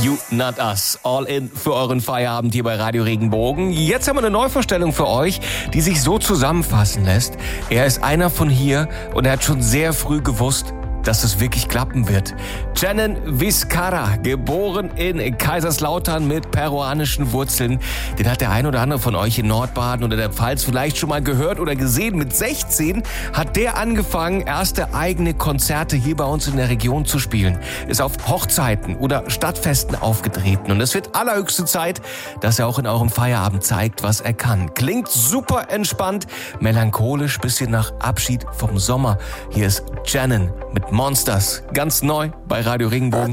You Not Us. All in für euren Feierabend hier bei Radio Regenbogen. Jetzt haben wir eine Neuvorstellung für euch, die sich so zusammenfassen lässt. Er ist einer von hier und er hat schon sehr früh gewusst, dass es wirklich klappen wird. Canan Vizcarra, geboren in Kaiserslautern mit peruanischen Wurzeln. Den hat der ein oder andere von euch in Nordbaden oder der Pfalz vielleicht schon mal gehört oder gesehen. Mit 16 hat der angefangen, erste eigene Konzerte hier bei uns in der Region zu spielen. Ist auf Hochzeiten oder Stadtfesten aufgetreten. Und es wird allerhöchste Zeit, dass er auch in eurem Feierabend zeigt, was er kann. Klingt super entspannt, melancholisch, bisschen nach Abschied vom Sommer. Hier ist Canan mit Monsters, ganz neu bei Radio Regenbogen.